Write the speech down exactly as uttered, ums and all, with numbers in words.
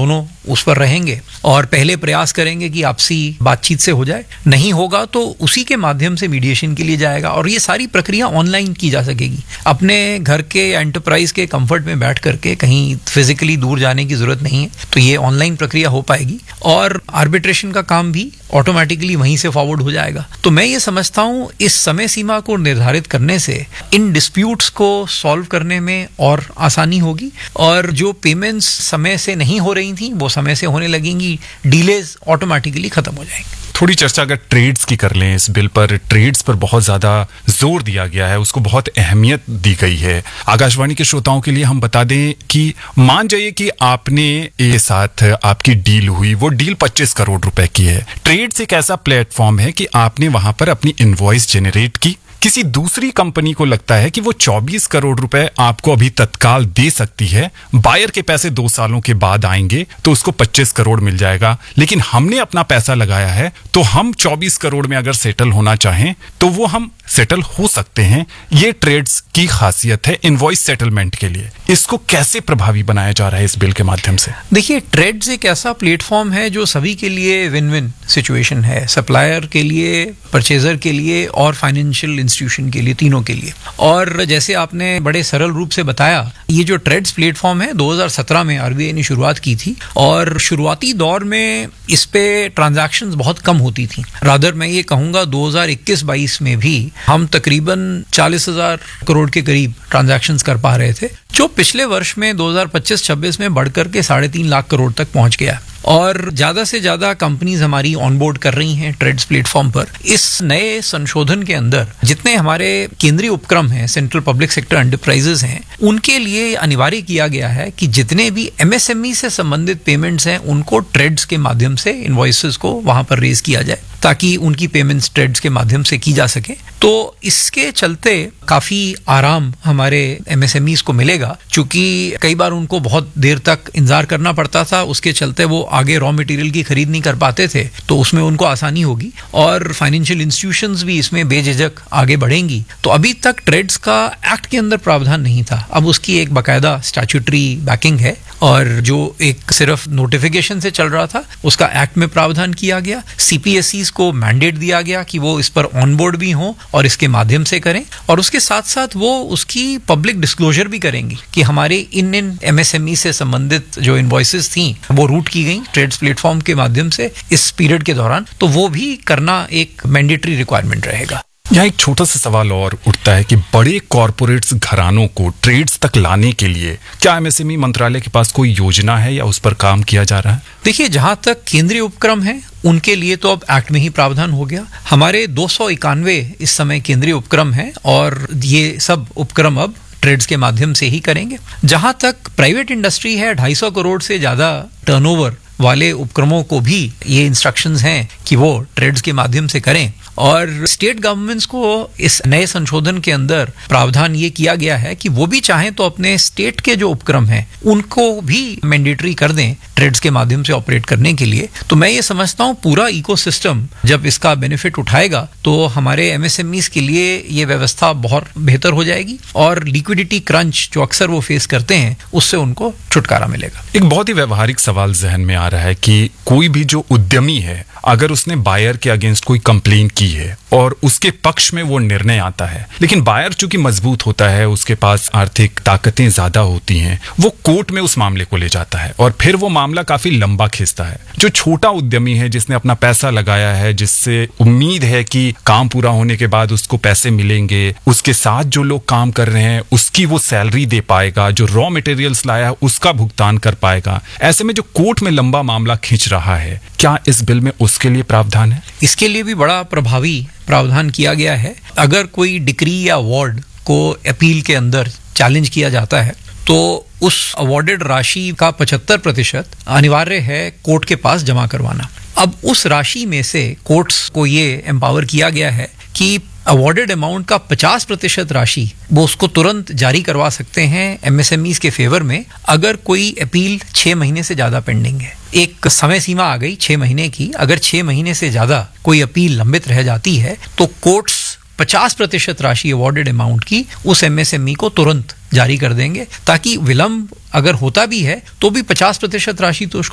दोनों उस पर रहेंगे और पहले प्रयास करेंगे कि आपसी बातचीत से हो जाए। नहीं होगा तो उसी के माध्यम से मीडिएशन के लिए जाएगा और ये सारी प्रक्रिया ऑनलाइन की जा सकेगी। अपने घर के एंटरप्राइज के कंफर्ट में बैठ करके कहीं फिजिकली दूर जाने की जरूरत नहीं है, तो ये ऑनलाइन प्रक्रिया हो पाएगी और आर्बिट्रेशन का काम भी ऑटोमेटिकली वहीं से फॉरवर्ड हो जाएगा। तो मैं ये समझता हूँ इस समय सीमा को निर्धारित करने से इन डिस्प्यूट्स को सॉल्व करने में और आसानी होगी और जो पेमेंट्स समय से नहीं हो रही थी वो समय से होने लगेंगी, डिलेज ऑटोमेटिकली खत्म हो जाएंगे। थोड़ी चर्चा अगर ट्रेड्स की कर लें, इस बिल पर ट्रेड्स पर बहुत ज्यादा जोर दिया गया है, उसको बहुत अहमियत दी गई है। आकाशवाणी के श्रोताओं के लिए हम बता दें कि मान जाइए कि आपने ये साथ आपकी डील हुई, वो डील पच्चीस करोड़ रुपए की है। ट्रेड्स एक ऐसा प्लेटफॉर्म है कि आपने वहां पर अपनी इनवॉइस जनरेट की, किसी दूसरी कंपनी को लगता है कि वो चौबीस करोड़ रुपए आपको अभी तत्काल दे सकती है, बायर के पैसे दो सालों के बाद आएंगे तो उसको पच्चीस करोड़ मिल जाएगा, लेकिन हमने अपना पैसा लगाया है तो हम चौबीस करोड़ में अगर सेटल होना चाहें तो वो हम सेटल हो सकते हैं। ये ट्रेड्स की खासियत है इनवॉइस सेटलमेंट के लिए। इसको कैसे प्रभावी बनाया जा रहा है इस बिल के माध्यम से? देखिए, ट्रेड्स एक ऐसा प्लेटफॉर्म है जो सभी के लिए विन विन सिचुएशन है, सप्लायर के लिए, परचेजर के लिए और फाइनेंशियल इंस्टीट्यूशन के लिए, तीनों के लिए। और जैसे आपने बड़े सरल रूप से बताया, ये जो ट्रेड्स प्लेटफॉर्म है दो हज़ार सत्रह में आरबीआई ने शुरुआत की थी और शुरुआती दौर में इस पे ट्रांजैक्शंस बहुत कम होती थी। रादर मैं ये कहूंगा दो हज़ार इक्कीस बाईस में भी हम तकरीबन चालीस हजार करोड़ के करीब ट्रांजैक्शंस कर पा रहे थे, जो पिछले वर्ष में दो हज़ार पच्चीस छब्बीस में बढ़कर के साढ़े तीन लाख करोड़ तक पहुंच गया और ज्यादा से ज्यादा कंपनीज हमारी ऑनबोर्ड कर रही हैं ट्रेड्स प्लेटफॉर्म पर। इस नए संशोधन के अंदर जितने हमारे केंद्रीय उपक्रम हैं, सेंट्रल पब्लिक सेक्टर एंटरप्राइजेस हैं, उनके लिए अनिवार्य किया गया है कि जितने भी एमएसएमई से संबंधित पेमेंट्स हैं उनको ट्रेड्स के माध्यम से इनवॉइसेस को वहां पर रेज किया जाए ताकि उनकी पेमेंट्स ट्रेड्स के माध्यम से की जा सके। तो इसके चलते काफी आराम हमारे एमएसएमईज को मिलेगा, क्योंकि कई बार उनको बहुत देर तक इंतजार करना पड़ता था, उसके चलते वो आगे रॉ मटेरियल की खरीद नहीं कर पाते थे, तो उसमें उनको आसानी होगी और फाइनेंशियल इंस्टीट्यूशंस भी इसमें बेझिझक आगे बढ़ेंगी। तो अभी तक ट्रेड्स का एक्ट के अंदर प्रावधान नहीं था, अब उसकी एक बाकायदा स्टैट्यूटरी बैकिंग है और जो एक सिर्फ नोटिफिकेशन से चल रहा था उसका एक्ट में प्रावधान किया गया। सीपीएसईज को मैंडेट दिया गया कि वो इस पर ऑनबोर्ड भी हों और इसके माध्यम से करें और उसके साथ साथ वो उसकी पब्लिक डिस्क्लोजर भी करेंगी कि हमारे इन इन एमएसएमई से संबंधित जो इनवॉइसेस थी वो रूट की गई ट्रेड्स प्लेटफॉर्म के माध्यम से इस पीरियड के दौरान, तो वो भी करना एक मैंडेटरी रिक्वायरमेंट रहेगा। यहाँ एक छोटा सा सवाल और उठता है कि बड़े कॉरपोरेट्स घरानों को ट्रेड्स तक लाने के लिए क्या एमएसएमई मंत्रालय के पास कोई योजना है या उस पर काम किया जा रहा है? देखिए, जहां तक केंद्रीय उपक्रम है उनके लिए तो अब एक्ट में ही प्रावधान हो गया। हमारे दो सौ इक्यानवे इस समय केंद्रीय उपक्रम है और ये सब उपक्रम अब ट्रेड्स के माध्यम से ही करेंगे। जहां तक प्राइवेट इंडस्ट्री है, ढाई सौ करोड़ से ज्यादा टर्नओवर वाले उपक्रमों को भी ये इंस्ट्रक्शंस हैं कि वो ट्रेड्स के माध्यम से करें और स्टेट गवर्नमेंट्स को इस नए संशोधन के अंदर प्रावधान ये किया गया है कि वो भी चाहें तो अपने स्टेट के जो उपक्रम हैं उनको भी मैंडेटरी कर दें ट्रेड्स के माध्यम से ऑपरेट करने के लिए। तो मैं ये समझता हूँ पूरा इकोसिस्टम जब इसका बेनिफिट उठाएगा तो हमारे एमएसएमईज के लिए ये व्यवस्था बहुत बेहतर हो जाएगी और लिक्विडिटी क्रंच जो अक्सर वो फेस करते हैं उससे उनको छुटकारा मिलेगा। एक बहुत ही व्यवहारिक सवाल जहन में आ रहा है कि कोई भी जो उद्यमी है अगर उसने बायर के अगेंस्ट कोई कंप्लेन की है और उसके पक्ष में वो निर्णय आता है, लेकिन बायर चूंकि मजबूत होता है, उसके पास आर्थिक ताकतें ज्यादा होती हैं, वो कोर्ट में उस मामले को ले जाता है और फिर वो मामला काफी लंबा खींचता है। जो छोटा उद्यमी है जिसने अपना पैसा लगाया है, जिससे उम्मीद है कि काम पूरा होने के बाद उसको पैसे मिलेंगे, उसके साथ जो लोग काम कर रहे हैं उसकी वो सैलरी दे पाएगा, जो रॉ मटेरियल्स लाया है उसका भुगतान कर पाएगा, ऐसे में जो कोर्ट में लंबा मामला खींच रहा है, क्या इस बिल में उसके लिए प्रावधान है? इसके लिए भी बड़ा प्रभावी प्रावधान किया गया है। अगर कोई डिक्री या अवार्ड को अपील के अंदर चैलेंज किया जाता है तो उस अवार्डेड राशि का पचहत्तर प्रतिशत अनिवार्य है कोर्ट के पास जमा करवाना। अब उस राशि में से कोर्ट्स को ये एम्पावर किया गया है कि अवार्डेड अमाउंट का पचास प्रतिशत राशि वो उसको तुरंत जारी करवा सकते हैं एमएसएमईज के फेवर में अगर कोई अपील छह महीने से ज्यादा पेंडिंग है। एक समय सीमा आ गई छह महीने की, अगर छह महीने से ज्यादा कोई अपील लंबित रह जाती है तो कोर्ट्स पचास प्रतिशत राशि अवार्डेड अमाउंट की उस एमएसएमई को तुरंत जारी कर देंगे, ताकि विलंब अगर होता भी है तो भी पचास प्रतिशत राशि तो